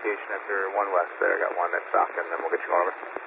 location after 1 west there. I got one that's stock, and then we'll get you over.